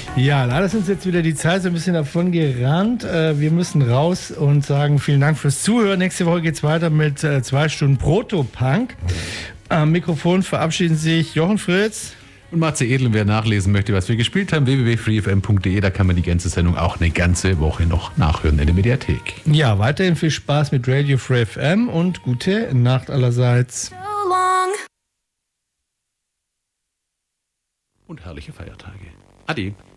Ja, leider ist uns jetzt wieder die Zeit so ein bisschen davon gerannt. Wir müssen raus und sagen vielen Dank fürs Zuhören. Nächste Woche geht es weiter mit 2 Stunden Proto-Punk. Am Mikrofon verabschieden sich Jochen Fritz und Matze Edel. Und wer nachlesen möchte, was wir gespielt haben, www.freefm.de, da kann man die ganze Sendung auch eine ganze Woche noch nachhören in der Mediathek. Ja, weiterhin viel Spaß mit Radio Free FM und gute Nacht allerseits. Und herrliche Feiertage. Ade.